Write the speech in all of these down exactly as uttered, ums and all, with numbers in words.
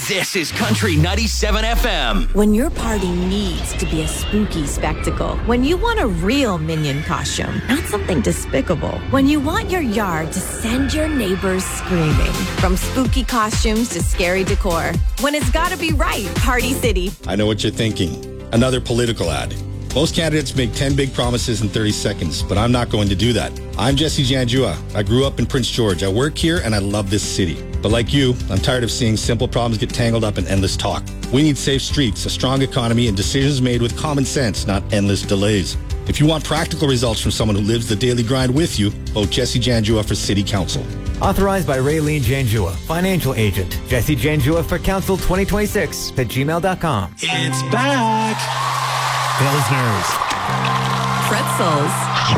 This is Country ninety-seven F M. When your party needs to be a spooky spectacle, when you want a real Minion costume, not something despicable, when you want your yard to send your neighbors screaming, from spooky costumes to scary decor, when it's gotta be right, Party City. I know what you're thinking. Another political ad. Most candidates make ten big promises in thirty seconds, but I'm not going to do that. I'm Jesse Janjua. I grew up in Prince George. I work here and I love this city. But like you, I'm tired of seeing simple problems get tangled up in endless talk. We need safe streets, a strong economy, and decisions made with common sense, not endless delays. If you want practical results from someone who lives the daily grind with you, vote Jesse Janjua for City Council. Authorized by Raylene Janjua, Financial Agent. Jesse Janjua for Council twenty twenty-six at gmail dot com. It's back. Pilsners. Pretzels.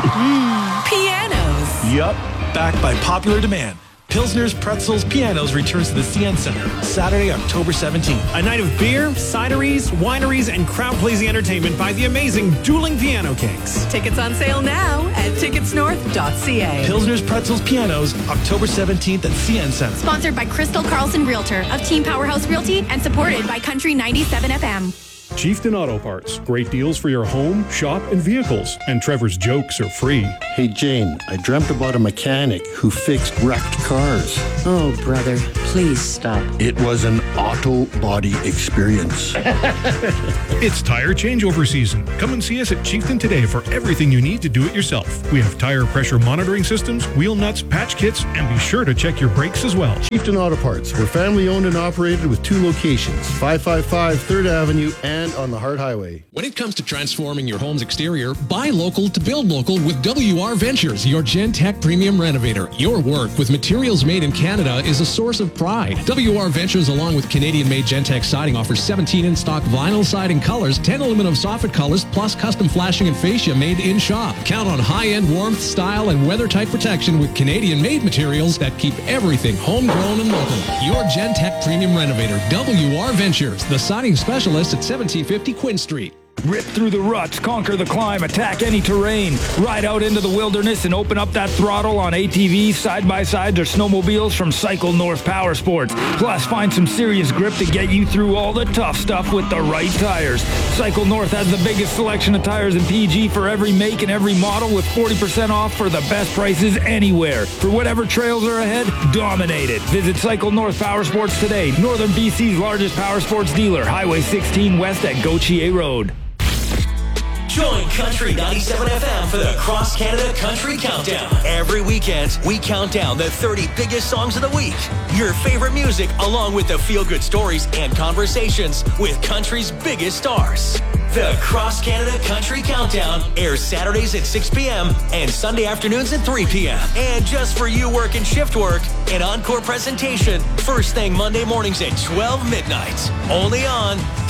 Mm, pianos. Yup. Back by popular demand. Pilsners, Pretzels, Pianos returns to the C N Center Saturday, October seventeenth. A night of beer, cideries, wineries, and crowd-pleasing entertainment by the amazing Dueling Piano Kings. Tickets on sale now at tickets north dot c a. Pilsners, Pretzels, Pianos, October seventeenth at C N Center. Sponsored by Crystal Carlson Realtor of Team Powerhouse Realty and supported by Country ninety-seven F M. Chieftain Auto Parts. Great deals for your home, shop, and vehicles. And Trevor's jokes are free. Hey, Jane, I dreamt about a mechanic who fixed wrecked cars. Oh, brother, please stop. It was an auto body experience. It's tire changeover season. Come and see us at Chieftain today for everything you need to do it yourself. We have tire pressure monitoring systems, wheel nuts, patch kits, and be sure to check your brakes as well. Chieftain Auto Parts. We're family owned and operated with two locations, five five five third Avenue and on the Hart Highway. When it comes to transforming your home's exterior, buy local to build local with W R Ventures, your Gentech premium renovator. Your work with materials made in Canada is a source of pride. W R Ventures, along with Canadian-made Gentech siding, offers seventeen in-stock vinyl siding colors, ten aluminum soffit colors, plus custom flashing and fascia made in shop. Count on high-end warmth, style, and weather-tight protection with Canadian-made materials that keep everything homegrown and local. Your Gentech premium renovator, W R Ventures, the siding specialist at seventeen fifty Quinn Street. Rip through the ruts, conquer the climb, attack any terrain, ride out into the wilderness and open up that throttle on A T Vs, side-by-sides, or snowmobiles from Cycle North Power Sports. Plus, find some serious grip to get you through all the tough stuff with the right tires. Cycle North has the biggest selection of tires in P G for every make and every model with forty percent off for the best prices anywhere. For whatever trails are ahead, dominate it. Visit Cycle North Power Sports today, Northern B C's largest power sports dealer, Highway sixteen West at Gautier Road. Join Country ninety-seven F M for the Cross Canada Country Countdown. Every weekend, we count down the thirty biggest songs of the week. Your favorite music, along with the feel-good stories and conversations with country's biggest stars. The Cross Canada Country Countdown airs Saturdays at six p.m. and Sunday afternoons at three p.m. And just for you working shift work, an encore presentation first thing Monday mornings at twelve midnight. Only on